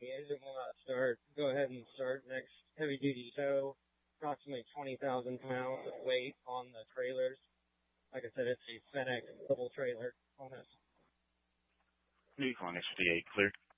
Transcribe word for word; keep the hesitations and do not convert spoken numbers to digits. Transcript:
the engine will not start. Go ahead and start next heavy duty tow. Approximately twenty thousand pounds of weight on the trailers. Like I said, it's a FedEx double trailer on this. Vehicle on X fifty-eight, clear.